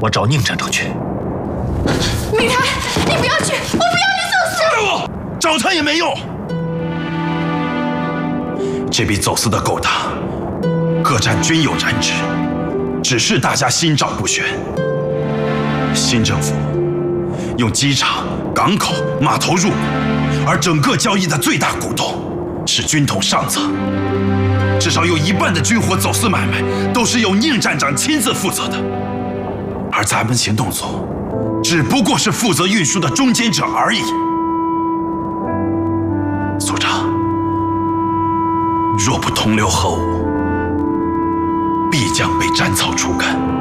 我找宁站长去。 明台，你不要去，我不要你走私！ 给我，找他也没用。这笔走私的勾当，各站均有染指，只是大家心照不宣。新政府用机场、港口、码头入股，而整个交易的最大股东是军统上层。至少有一半的军火走私买卖都是由宁站长亲自负责的，而咱们行动组只不过是负责运输的中间者而已。组长，若不同流合污，必将被斩草除根。